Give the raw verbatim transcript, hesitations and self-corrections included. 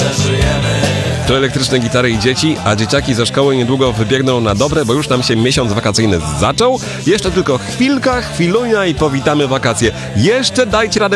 To elektryczne gitary i dzieci, a dzieciaki ze szkoły niedługo wybiegną na dobre, bo już nam się miesiąc wakacyjny zaczął. Jeszcze tylko chwilka, chwilunia i powitamy wakacje. Jeszcze dajcie radę